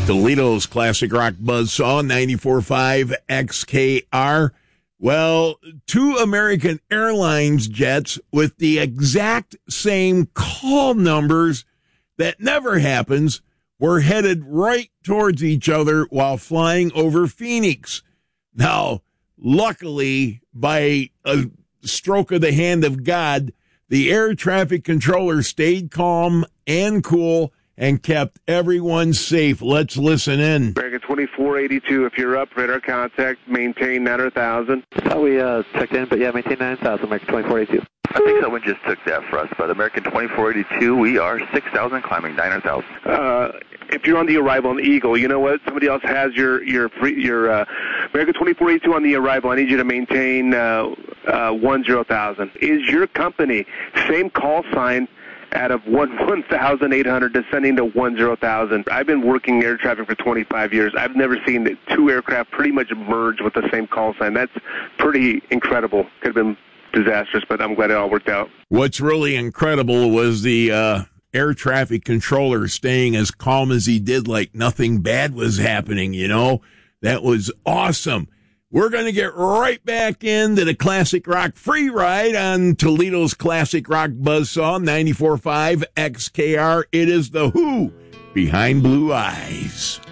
Toledo's classic rock buzzsaw, 94.5 XKR. Well, two American Airlines jets with the exact same call numbers that never happens were headed right towards each other while flying over Phoenix. Now, luckily, by a stroke of the hand of God, the air traffic controller stayed calm and cool and kept everyone safe. Let's listen in. American 2482, if you're up, radar contact, maintain 9,000. We checked in, but yeah, maintain 9,000, American 2482. I think someone just took that for us, but American 2482, we are 6,000, climbing 9,000. If you're on the arrival on the Eagle, you know what? Somebody else has your American 2482 on the arrival. I need you to maintain 10,000. Is your company same call sign out of 1,800 descending to 10,000? I've been working air traffic for 25 years. I've never seen the two aircraft pretty much merge with the same call sign. That's pretty incredible. Could have been disastrous, but I'm glad it all worked out. What's really incredible was the air traffic controller staying as calm as he did, like nothing bad was happening, you know? That was awesome. We're going to get right back into the Classic Rock free ride on Toledo's Classic Rock Buzzsaw, 94.5 XKR. It is The Who, Behind Blue Eyes.